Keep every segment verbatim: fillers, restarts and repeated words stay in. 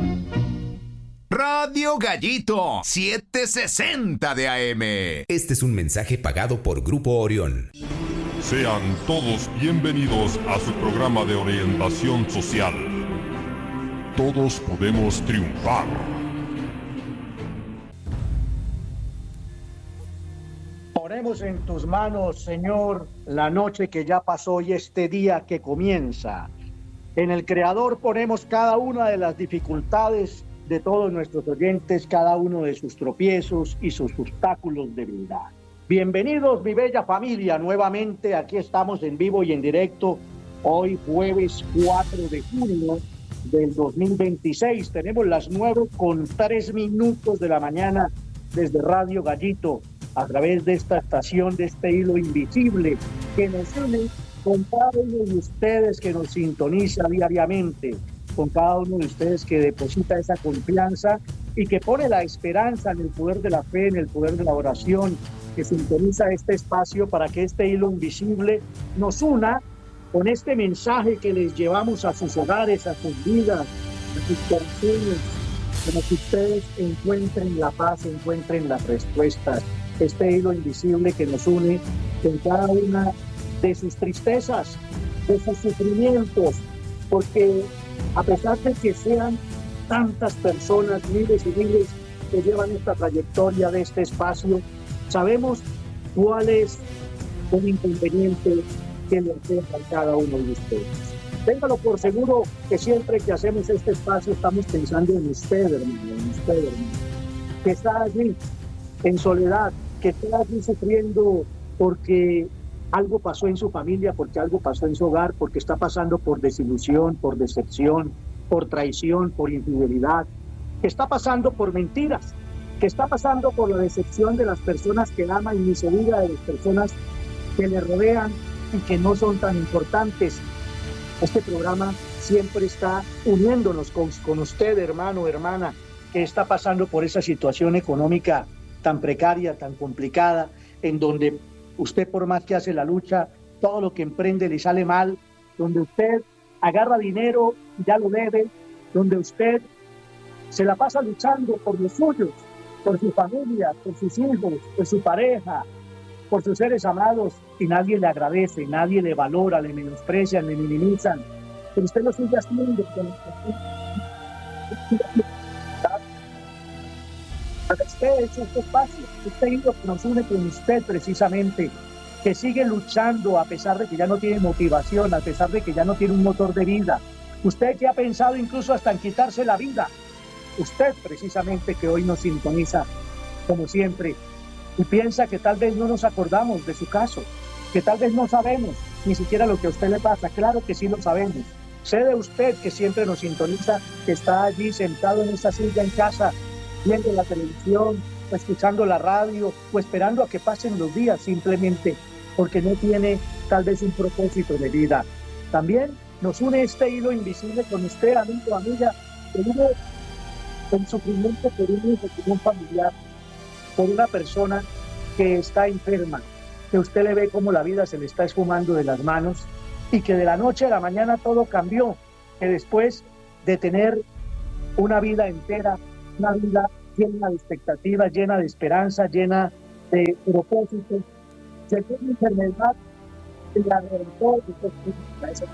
Radio Gallito, setecientos sesenta de A M. Este es un mensaje pagado por Grupo Orión. Sean todos bienvenidos a su programa de orientación social. Todos podemos triunfar. Ponemos en tus manos, Señor, la noche que ya pasó y este día que comienza. En el Creador ponemos cada una de las dificultades de todos nuestros oyentes, cada uno de sus tropiezos y sus obstáculos de vida. Bienvenidos, mi bella familia, nuevamente aquí estamos en vivo y en directo, hoy jueves cuatro de junio del dos mil veintiséis. Tenemos las nueve con tres minutos de la mañana desde Radio Gallito, a través de esta estación, de este hilo invisible que nos une con cada uno de ustedes que nos sintoniza diariamente, con cada uno de ustedes que deposita esa confianza y que pone la esperanza en el poder de la fe, en el poder de la oración, que sintoniza este espacio para que este hilo invisible nos una con este mensaje que les llevamos a sus hogares, a sus vidas, a sus corazones, para que ustedes encuentren la paz, encuentren las respuestas. Este hilo invisible que nos une con cada una de sus tristezas, de sus sufrimientos, porque a pesar de que sean tantas personas, miles y miles que llevan esta trayectoria de este espacio, sabemos cuál es el inconveniente que le aqueja a cada uno de ustedes. Téngalo por seguro que siempre que hacemos este espacio estamos pensando en usted, hermano, en usted, hermano, que está allí en soledad, que está allí sufriendo porque algo pasó en su familia, porque algo pasó en su hogar, porque está pasando por desilusión, por decepción, por traición, por infidelidad, que está pasando por mentiras, que está pasando por la decepción de las personas que ama y ni se diga de las personas que le rodean y que no son tan importantes. Este programa siempre está uniéndonos con, con usted, hermano, hermana, que está pasando por esa situación económica tan precaria, tan complicada, en donde usted, por más que hace la lucha, todo lo que emprende le sale mal, donde usted agarra dinero y ya lo debe, donde usted se la pasa luchando por los suyos, por su familia, por sus hijos, por su pareja, por sus seres amados, y nadie le agradece, nadie le valora, le menosprecian, le minimizan, pero usted lo sigue haciendo. Para usted es este espacio, este hilo que nos une con usted precisamente, que sigue luchando a pesar de que ya no tiene motivación, a pesar de que ya no tiene un motor de vida. Usted que ha pensado incluso hasta en quitarse la vida. Usted precisamente que hoy nos sintoniza, como siempre, y piensa que tal vez no nos acordamos de su caso, que tal vez no sabemos ni siquiera lo que a usted le pasa. Claro que sí lo sabemos. Sé de usted que siempre nos sintoniza, que está allí sentado en esa silla en casa, viendo la televisión, o escuchando la radio, o esperando a que pasen los días simplemente porque no tiene tal vez un propósito de vida. También nos une este hilo invisible con usted, amigo, amiga, que vive el sufrimiento por un hijo, por un familiar, por una persona que está enferma, que usted le ve como la vida se le está esfumando de las manos y que de la noche a la mañana todo cambió, que después de tener una vida entera, una vida llena de expectativas, llena de esperanza, llena de propósitos, se tiene una enfermedad que la reventó de ese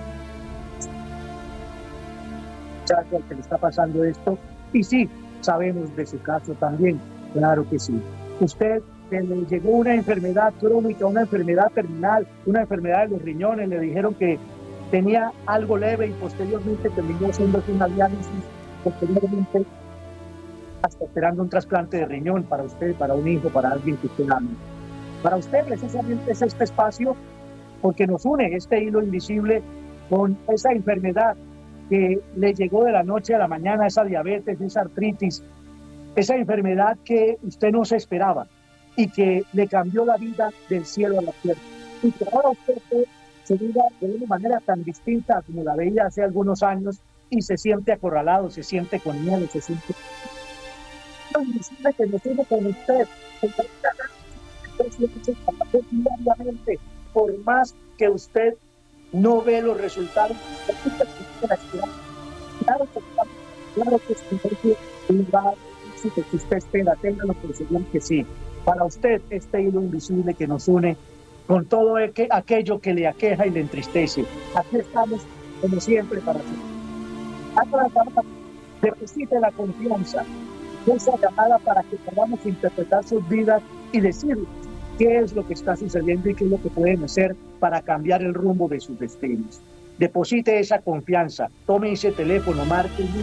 muchacho al que le está pasando esto. Y sí, sabemos de su caso también, claro que sí. Usted que le llegó una enfermedad crónica, una enfermedad terminal, una enfermedad de los riñones, le dijeron que tenía algo leve y posteriormente terminó haciendo una diálisis, posteriormente hasta esperando un trasplante de riñón para usted, para un hijo, para alguien que usted ama. Para usted precisamente es este espacio porque nos une este hilo invisible con esa enfermedad que le llegó de la noche a la mañana, esa diabetes, esa artritis, esa enfermedad que usted no se esperaba y que le cambió la vida del cielo a la tierra. Y que ahora usted se viva de una manera tan distinta como la veía hace algunos años y se siente acorralado, se siente con miedo, se siente... que nos tiene con usted, diariamente, por más que usted no ve los resultados, claro que Claro que sí, si usted espera, téngalo por seguro que sí. Para usted, este hilo invisible que nos une con todo aquello que le aqueja y le entristece. Aquí estamos, como siempre, para ti. Deposite la confianza, esa llamada para que podamos interpretar sus vidas y decirles qué es lo que está sucediendo y qué es lo que pueden hacer para cambiar el rumbo de sus destinos. Deposite esa confianza, tome ese teléfono, marque el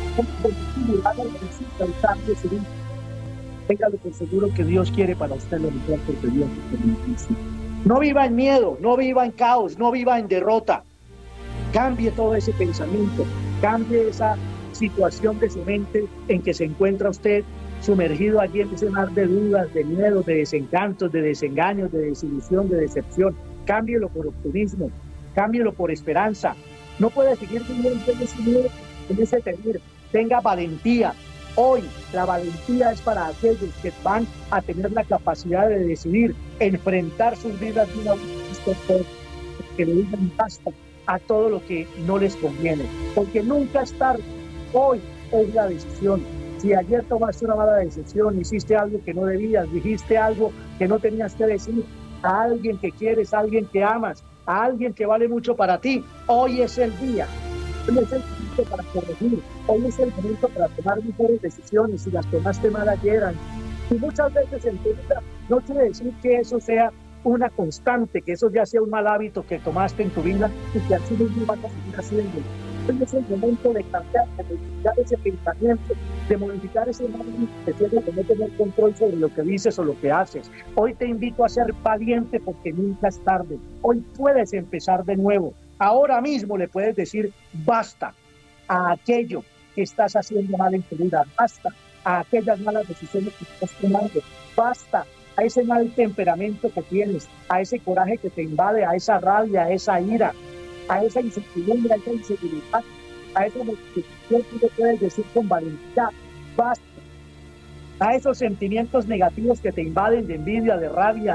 téngalo por seguro que Dios quiere para usted lo mejor, porque Dios quiere. No viva en miedo, no viva en caos, no viva en derrota. Cambie todo ese pensamiento, cambie esa situación de su mente en que se encuentra usted sumergido allí en ese mar de dudas, de miedos, de desencantos, de desengaños, de desilusión, de decepción. Cámbielo por optimismo, cámbielo por esperanza. No puede seguir viviendo en ese miedo, en ese temor. Tenga valentía. Hoy la valentía es para aquellos que van a tener la capacidad de decidir enfrentar sus vidas de una vez, que le digan basta a todo lo que no les conviene, porque nunca es tarde. Hoy es la decisión. Si ayer tomaste una mala decisión, hiciste algo que no debías, dijiste algo que no tenías que decir a alguien que quieres, a alguien que amas, a alguien que vale mucho para ti, hoy es el día. Hoy es el momento para corregir, hoy es el momento para tomar mejores decisiones. Si las tomaste mal ayer, y muchas veces en tu vida, no quiere decir que eso sea una constante, que eso ya sea un mal hábito que tomaste en tu vida y que así mismo vas a seguir haciendo. Hoy es el momento de cambiar, de modificar ese pensamiento, de modificar ese momento de no tener control sobre lo que dices o lo que haces. Hoy te invito a ser valiente porque nunca es tarde. Hoy puedes empezar de nuevo. Ahora mismo le puedes decir basta a aquello que estás haciendo mal en tu vida, basta a aquellas malas decisiones que estás tomando, basta a ese mal temperamento que tienes, a ese coraje que te invade, a esa rabia, a esa ira, a esa incertidumbre, a esa inseguridad, a esa motivación que te puedes decir con valentía, basta a esos sentimientos negativos que te invaden de envidia, de rabia,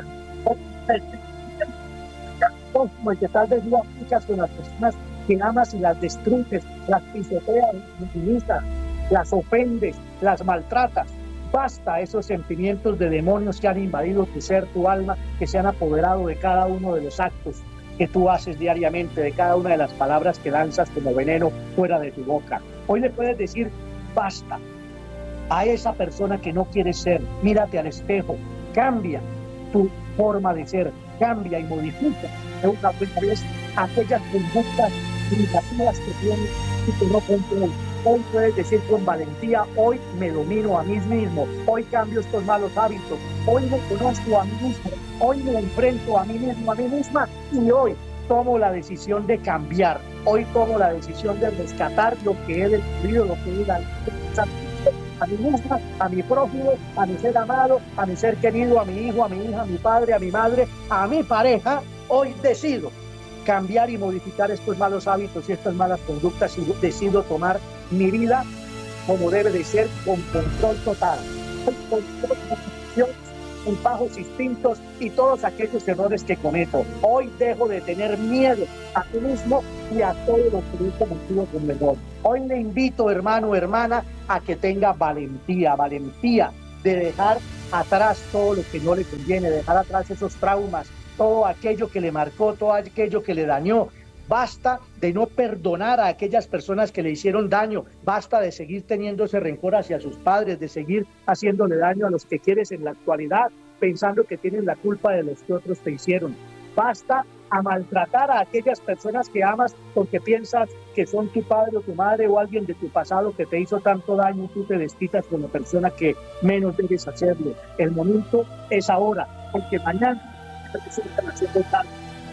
como el que tal vez no aplicas con las personas que amas y las destruyes, las pisoteas, las minimizas, las ofendes, las maltratas. Basta esos sentimientos de demonios que han invadido tu ser, tu alma, que se han apoderado de cada uno de los actos que tú haces diariamente, de cada una de las palabras que lanzas como veneno fuera de tu boca. Hoy le puedes decir basta a esa persona que no quieres ser. Mírate al espejo, cambia tu forma de ser, cambia y modifica de una buena vez aquellas conductas limitativas que tienes y que no controlas. Hoy puedes decir con valentía, hoy me domino a mí mismo, hoy cambio estos malos hábitos, hoy me conozco a mí mismo, hoy me enfrento a mí mismo, a mí misma, y hoy tomo la decisión de cambiar, hoy tomo la decisión de rescatar lo que he destruido, lo que he dado a mí misma, a mi prójimo, a mi ser amado, a mi ser querido, a mi hijo, a mi hija, a mi padre, a mi madre, a mi pareja. Hoy decido cambiar y modificar estos malos hábitos y estas malas conductas y decido tomar mi vida como debe de ser, con control total, con control, con bajos instintos y todos aquellos errores que cometo. Hoy dejo de tener miedo a mí mismo y a todo lo que he cometido con error. Hoy le invito, hermano, hermana, a que tenga valentía, valentía de dejar atrás todo lo que no le conviene, dejar atrás esos traumas, todo aquello que le marcó, todo aquello que le dañó. Basta de no perdonar a aquellas personas que le hicieron daño. Basta de seguir teniendo ese rencor hacia sus padres, de seguir haciéndole daño a los que quieres en la actualidad, pensando que tienen la culpa de los que otros te hicieron. Basta a maltratar a aquellas personas que amas porque piensas que son tu padre o tu madre o alguien de tu pasado que te hizo tanto daño y tú te desquitas con la persona que menos debes hacerlo. El momento es ahora, porque mañana se están haciendo daño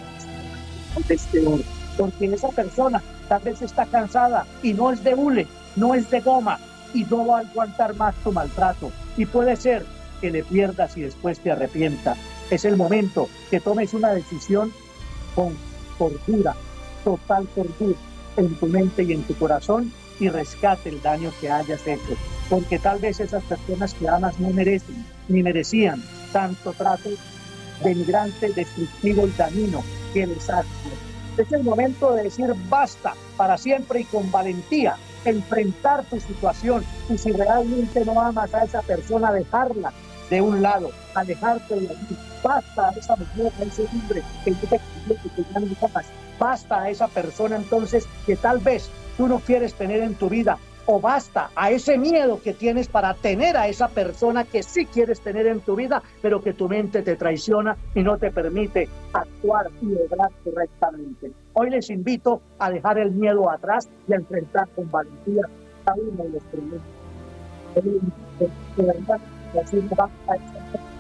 desde hoy. Porque esa persona tal vez está cansada y no es de hule, no es de goma y no va a aguantar más tu maltrato. Y puede ser que le pierdas y después te arrepientas. Es el momento que tomes una decisión con cordura, total cordura en tu mente y en tu corazón y rescate el daño que hayas hecho. Porque tal vez esas personas que amas no merecen ni merecían tanto trato denigrante, destructivo y dañino que les haces. Es el momento de decir basta para siempre y con valentía enfrentar tu situación. Y si realmente no amas a esa persona, dejarla de un lado, alejarte de allí. Basta a esa mujer, a ese hombre que tú te que te llaman amas. Basta a esa persona entonces que tal vez tú no quieres tener en tu vida. O basta a ese miedo que tienes para tener a esa persona que sí quieres tener en tu vida, pero que tu mente te traiciona y no te permite actuar y obrar correctamente. Hoy les invito a dejar el miedo atrás y a enfrentar con valentía cada uno de los problemas. Hoy les invito que de verdad decir basta a esa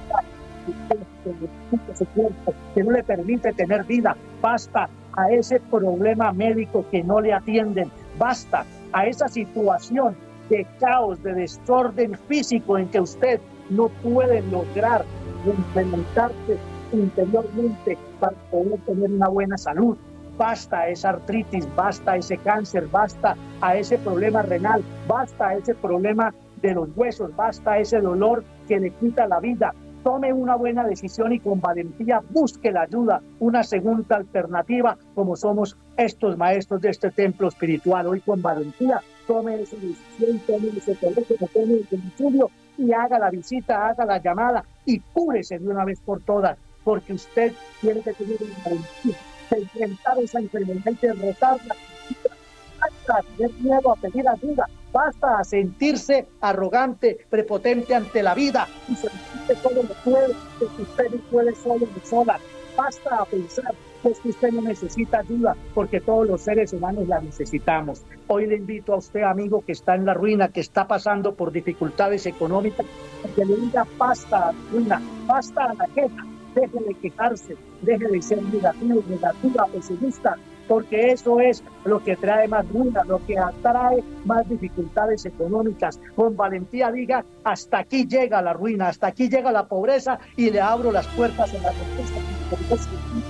enfermedad que no le permite tener vida. Basta a ese problema médico que no le atienden. Basta a esa situación de caos, de desorden físico en que usted no puede lograr implementarse interiormente para poder tener una buena salud. Basta a esa artritis, basta a ese cáncer, basta a ese problema renal, basta a ese problema de los huesos, basta a ese dolor que le quita la vida. Tome una buena decisión y con valentía busque la ayuda, una segunda alternativa, como somos estos maestros de este templo espiritual. Hoy con valentía, tome esa decisión, tome ese teléfono, tome el domicilio y haga la visita, haga la llamada y cúrese de una vez por todas, porque usted tiene que tener una valentía de enfrentar esa enfermedad y derrotarla. Basta a tener miedo a pedir ayuda, basta a sentirse arrogante, prepotente ante la vida y sentir que todo lo puede, que usted no puede solo ni sola. Basta a pensar que es que usted no necesita ayuda, porque todos los seres humanos la necesitamos. Hoy le invito a usted, amigo, que está en la ruina, que está pasando por dificultades económicas, que le diga basta a la ruina, basta a la queja, deje de quejarse, deje de ser negativo, negativa, pesimista, porque eso es lo que trae más ruina, lo que atrae más dificultades económicas. Con valentía diga, hasta aquí llega la ruina, hasta aquí llega la pobreza y le abro las puertas en la riqueza.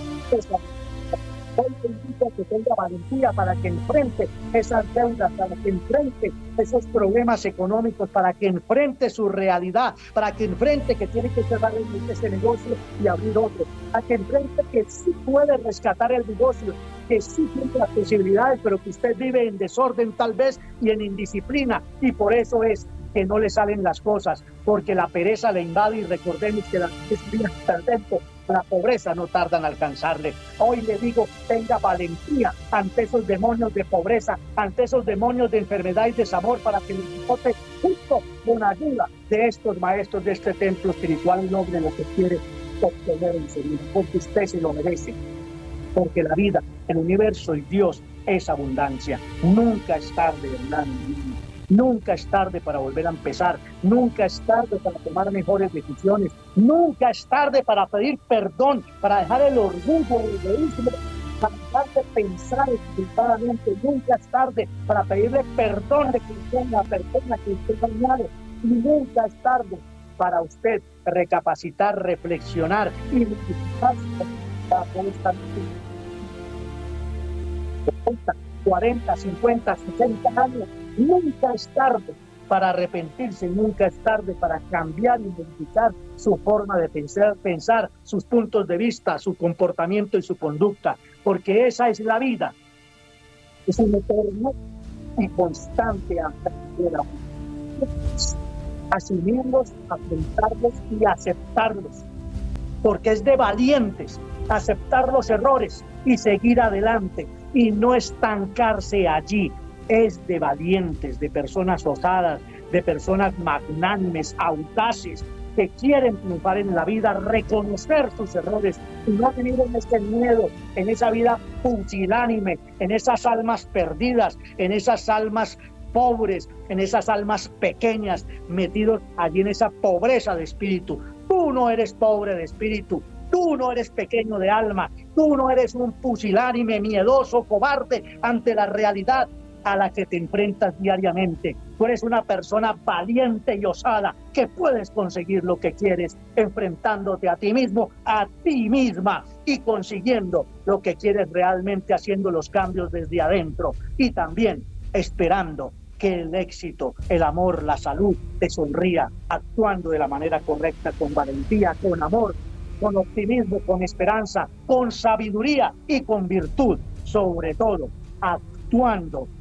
Hoy te invito a que tenga valentía para que enfrente esas deudas, para que enfrente esos problemas económicos, para que enfrente su realidad, para que enfrente que tiene que cerrar ese negocio y abrir otro, para que enfrente que sí puede rescatar el negocio, que sí tiene las posibilidades, pero que usted vive en desorden tal vez y en indisciplina, y por eso es que no le salen las cosas, porque la pereza le invade y recordemos que la disciplina está dentro. La pobreza no tarda en alcanzarle. Hoy le digo, tenga valentía ante esos demonios de pobreza, ante esos demonios de enfermedad y desamor, para que los derrote justo con ayuda de estos maestros de este templo espiritual y logre lo que quiere obtener en su vida, porque usted se lo merece. Porque la vida, el universo y Dios es abundancia. Nunca es tarde, hermano. Nunca es tarde para volver a empezar, nunca es tarde para tomar mejores decisiones, nunca es tarde para pedir perdón, para dejar el orgullo, el egoísmo, para dejar de pensar equivocadamente, nunca es tarde para pedirle perdón de que usted la persona que usted ha dañado, y nunca es tarde para usted recapacitar, reflexionar y modificarse para poder estar cuarenta, cincuenta, sesenta años. Nunca es tarde para arrepentirse, nunca es tarde para cambiar y modificar su forma de pensar, pensar, sus puntos de vista, su comportamiento y su conducta, porque esa es la vida. Es un eterno y constante de la vida. Asumirlos, afrontarlos y aceptarlos, porque es de valientes aceptar los errores y seguir adelante y no estancarse allí. Es de valientes, de personas osadas, de personas magnánimes, audaces, que quieren triunfar en la vida, reconocer sus errores y no vivir en ese miedo, en esa vida pusilánime, en esas almas perdidas, en esas almas pobres, en esas almas pequeñas, metidos allí en esa pobreza de espíritu. Tú no eres pobre de espíritu, tú no eres pequeño de alma, tú no eres un pusilánime, miedoso, cobarde ante la realidad a la que te enfrentas diariamente. Tú eres una persona valiente y osada que puedes conseguir lo que quieres, enfrentándote a ti mismo, a ti misma y consiguiendo lo que quieres realmente, haciendo los cambios desde adentro y también esperando que el éxito, el amor, la salud te sonría, actuando de la manera correcta, con valentía, con amor, con optimismo, con esperanza, con sabiduría y con virtud, sobre todo actuando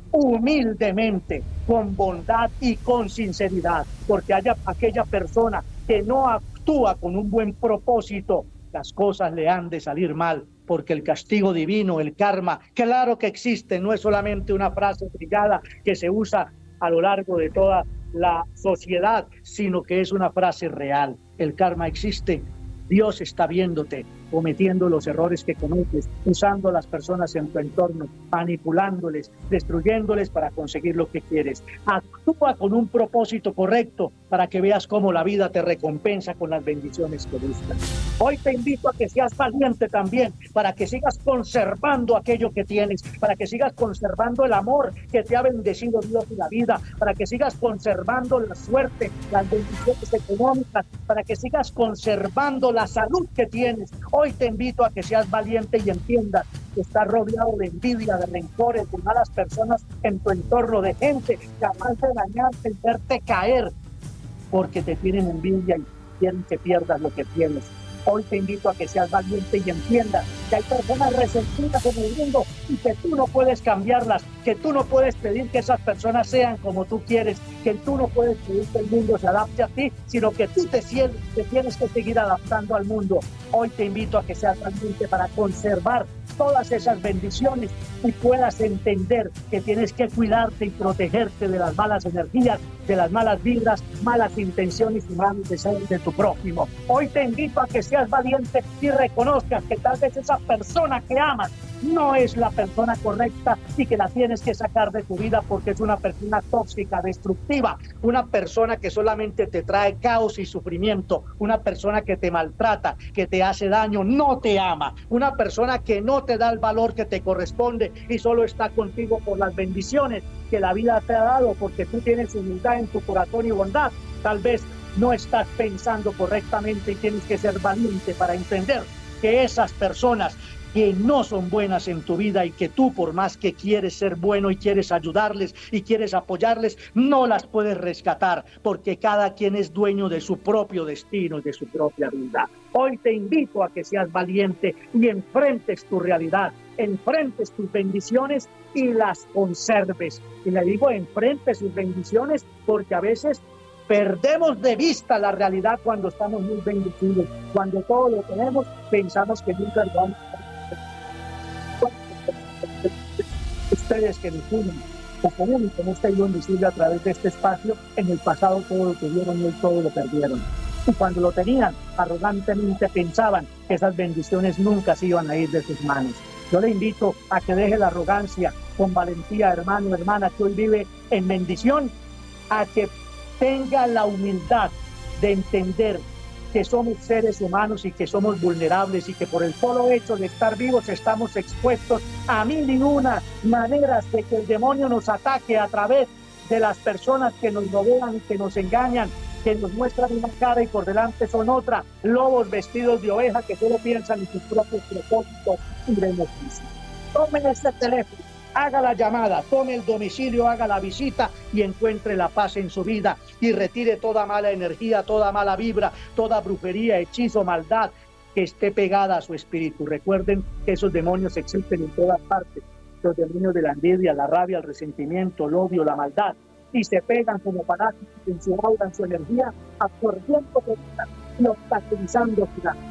humildemente, con bondad y con sinceridad, porque haya aquella persona que no actúa con un buen propósito, las cosas le han de salir mal, porque el castigo divino, el karma, claro que existe, no es solamente una frase trillada que se usa a lo largo de toda la sociedad, sino que es una frase real. El karma existe, Dios está viéndote, cometiendo los errores que cometes, usando a las personas en tu entorno, manipulándoles, destruyéndoles para conseguir lo que quieres. Actúa con un propósito correcto para que veas cómo la vida te recompensa con las bendiciones que buscas. Hoy te invito a que seas valiente también, para que sigas conservando aquello que tienes, para que sigas conservando el amor que te ha bendecido Dios y la vida, para que sigas conservando la suerte, las bendiciones económicas, para que sigas conservando la salud que tienes. Hoy te invito a que seas valiente y entiendas que estás rodeado de envidia, de rencores, de malas personas en tu entorno, de gente capaz de dañarte y verte caer, porque te tienen envidia y quieren que pierdas lo que tienes. Hoy te invito a que seas valiente y entiendas que hay personas resentidas en el mundo y que tú no puedes cambiarlas, que tú no puedes pedir que esas personas sean como tú quieres, que tú no puedes pedir que el mundo se adapte a ti, sino que tú te, te tienes que seguir adaptando al mundo. Hoy te invito a que seas valiente para conservar todas esas bendiciones y puedas entender que tienes que cuidarte y protegerte de las malas energías, de las malas vibras, malas intenciones y malos deseos de tu prójimo. Hoy te invito a que seas valiente y reconozcas que tal vez esa persona que amas no es la persona correcta y que la tienes que sacar de tu vida porque es una persona tóxica, destructiva, una persona que solamente te trae caos y sufrimiento, una persona que te maltrata, que te hace daño, no te ama, una persona que no te da el valor que te corresponde y solo está contigo por las bendiciones que la vida te ha dado, porque tú tienes humildad en tu corazón y bondad. Tal vez no estás pensando correctamente y tienes que ser valiente para entender que esas personas que no son buenas en tu vida y que tú, por más que quieres ser bueno y quieres ayudarles y quieres apoyarles, no las puedes rescatar, porque cada quien es dueño de su propio destino y de su propia vida. Hoy te invito a que seas valiente y enfrentes tu realidad, enfrentes tus bendiciones y las conserves. Y le digo enfrentes sus bendiciones porque a veces perdemos de vista la realidad cuando estamos muy bendecidos. Cuando todo lo tenemos, pensamos que nunca lo vamos a tener. Ustedes que nos unen, que ponen con este guión visible a través de este espacio, en el pasado todo lo tuvieron y hoy todo lo perdieron. Y cuando lo tenían, arrogantemente pensaban que esas bendiciones nunca se iban a ir de sus manos. Yo le invito a que deje la arrogancia con valentía, hermano, hermana, que hoy vive en bendición, a que tenga la humildad de entender que somos seres humanos y que somos vulnerables y que por el solo hecho de estar vivos estamos expuestos a mil y una maneras de que el demonio nos ataque a través de las personas que nos rodean y que nos engañan, que nos muestran una cara y por delante son otra, lobos vestidos de oveja que solo piensan en sus propios propósitos y beneficios. Tomen este teléfono, haga la llamada, tome el domicilio, haga la visita y encuentre la paz en su vida y retire toda mala energía, toda mala vibra, toda brujería, hechizo, maldad que esté pegada a su espíritu. Recuerden que esos demonios existen en todas partes, los demonios de la envidia, la rabia, el resentimiento, el odio, la maldad, y se pegan como parásitos en su aura, en su energía, absorbiendo y obstaculizando su vida.